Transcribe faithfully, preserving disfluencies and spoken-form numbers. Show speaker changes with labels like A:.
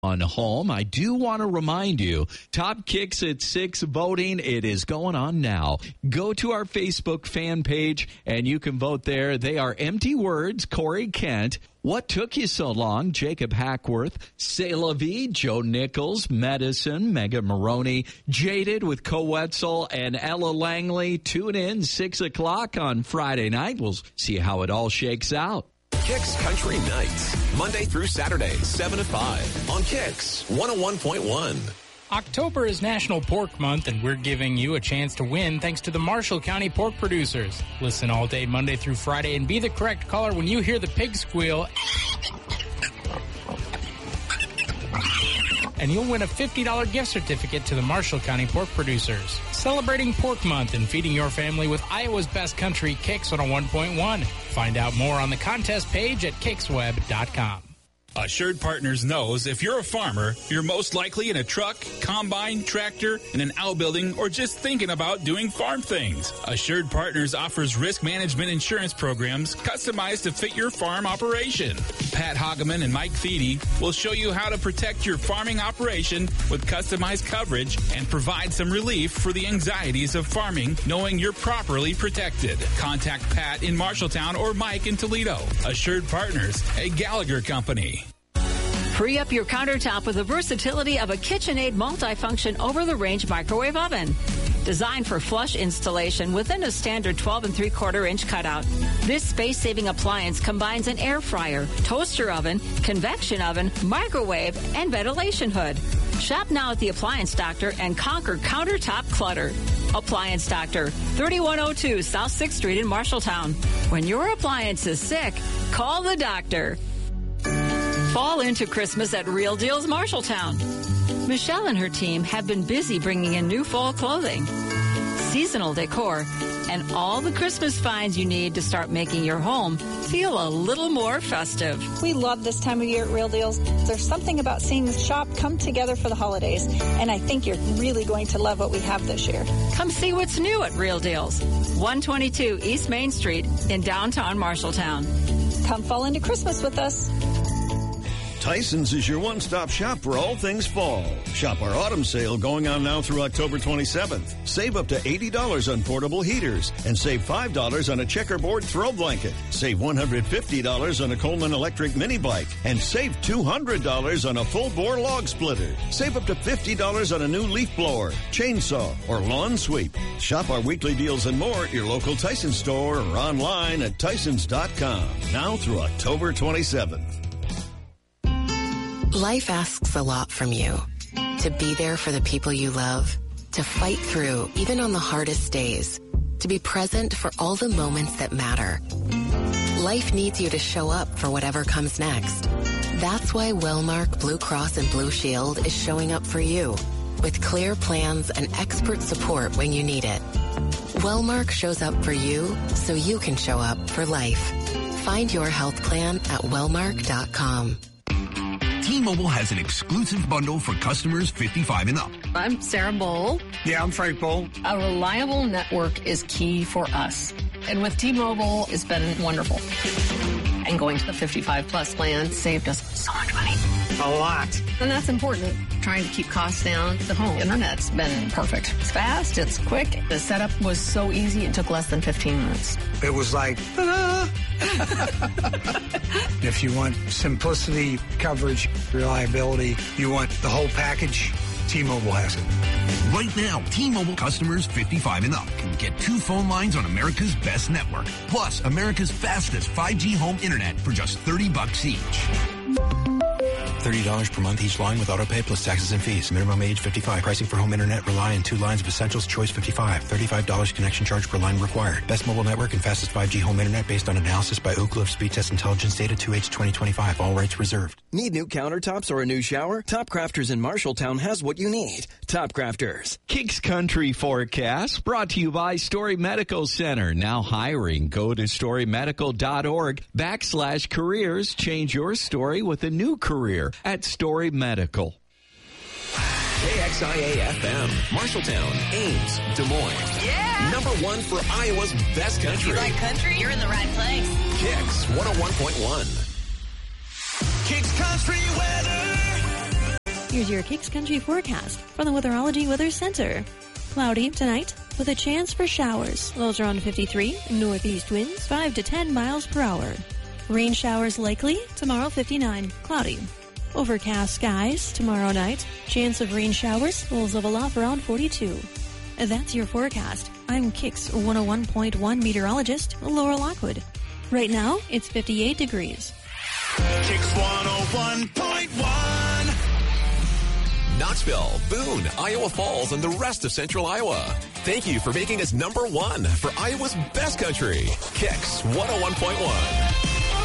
A: On home, I do want to remind you, Top Kicks at six voting, it is going on now. Go to our Facebook fan page and you can vote there. They are Empty Words, Corey Kent, What Took You So Long, Jacob Hackworth, C'est La Vie, Joe Nichols, Medicine, Megan Maroney, Jaded with Co Wetzel, and Ella Langley. Tune in six o'clock on Friday night. We'll see how it all shakes out.
B: Kicks Country Nights, Monday through Saturday, seven to five on Kicks one oh one point one.
C: October is National Pork Month, and we're giving you a chance to win thanks to the Marshall County Pork Producers. Listen all day, Monday through Friday, and be the correct caller when you hear the pig squeal. And you'll win a fifty dollars gift certificate to the Marshall County Pork Producers. Celebrating Pork Month and feeding your family with Iowa's best country, Kicks one oh one point one. Find out more on the contest page at kicks web dot com.
D: Assured Partners knows if you're a farmer, you're most likely in a truck, combine, tractor, in an outbuilding, or just thinking about doing farm things. Assured Partners offers risk management insurance programs customized to fit your farm operation. Pat Hageman and Mike Feedy will show you how to protect your farming operation with customized coverage and provide some relief for the anxieties of farming, knowing you're properly protected. Contact Pat in Marshalltown or Mike in Toledo. Assured Partners, a Gallagher company.
E: Free up your countertop with the versatility of a KitchenAid multifunction over-the-range microwave oven. Designed for flush installation within a standard twelve and three quarter inch cutout. This space-saving appliance combines an air fryer, toaster oven, convection oven, microwave, and ventilation hood. Shop now at the Appliance Doctor and conquer countertop clutter. Appliance Doctor, thirty-one oh two South sixth Street in Marshalltown. When your appliance is sick, call the doctor. Fall into Christmas at Real Deals Marshalltown. Michelle and her team have been busy bringing in new fall clothing, seasonal decor, and all the Christmas finds you need to start making your home feel a little more festive.
F: We love this time of year at Real Deals. There's something about seeing the shop come together for the holidays, and I think you're really going to love what we have this year.
E: Come see what's new at Real Deals, one twenty-two East Main Street in downtown Marshalltown.
F: Come fall into Christmas with us.
G: Tyson's is your one-stop shop for all things fall. Shop our autumn sale going on now through October twenty-seventh. Save up to eighty dollars on portable heaters and save five dollars on a checkerboard throw blanket. Save one hundred fifty dollars on a Coleman electric mini bike and save two hundred dollars on a full-bore log splitter. Save up to fifty dollars on a new leaf blower, chainsaw, or lawn sweep. Shop our weekly deals and more at your local Tyson store or online at tysons dot com. Now through October twenty-seventh.
H: Life asks a lot from you. To be there for the people you love. To fight through, even on the hardest days. To be present for all the moments that matter. Life needs you to show up for whatever comes next. That's why Wellmark Blue Cross and Blue Shield is showing up for you. With clear plans and expert support when you need it. Wellmark shows up for you so you can show up for life. Find your health plan at wellmark dot com.
I: T-Mobile has an exclusive bundle for customers fifty-five and up.
J: I'm Sarah Bowl.
K: Yeah, I'm Frank Bowl.
J: A reliable network is key for us. And with T-Mobile, it's been wonderful. And going to the fifty-five plus plan saved us so much money.
K: A lot.
J: And that's important. Trying to keep costs down. The home internet's been perfect. It's fast. It's quick. The setup was so easy. It took less than fifteen minutes.
K: It was like, ta-da! If you want simplicity, coverage, reliability, you want the whole package, T-Mobile has it.
I: Right now, T-Mobile customers fifty-five and up can get two phone lines on America's best network, plus America's fastest five G home internet for just thirty bucks each.
L: thirty dollars per month each line with autopay plus taxes and fees. Minimum age fifty-five. Pricing for home internet rely on two lines of Essentials Choice fifty-five. thirty-five dollars connection charge per line required. Best mobile network and fastest five G home internet based on analysis by Ookla of Speed Test Intelligence data two H twenty twenty-five. All rights reserved.
M: Need new countertops or a new shower? Top Crafters in Marshalltown has what you need. Top Crafters.
A: Kicks Country Forecast brought to you by Story Medical Center. Now hiring. Go to story medical dot org backslash careers. Change your story with a new career at Story Medical.
B: K X I A F M, Marshalltown, Ames, Des Moines.
N: Yeah!
B: Number one for Iowa's best country.
N: If you like country, you're in the right place.
B: Kicks one oh one point one.
N: Kicks Country Weather.
O: Here's your Kicks Country forecast from the Weatherology Weather Center. Cloudy tonight with a chance for showers. Lows around fifty-three. Northeast winds five to ten miles per hour. Rain showers likely. Tomorrow fifty-nine. Cloudy. Overcast skies tomorrow night. Chance of rain showers. Lows level off around forty-two. That's your forecast. I'm Kicks one oh one point one meteorologist Laura Lockwood. Right now, it's fifty-eight degrees.
P: Kicks one oh one point one.
B: Knoxville, Boone, Iowa Falls, and the rest of Central Iowa. Thank you for making us number one for Iowa's best country. Kicks one oh one point one.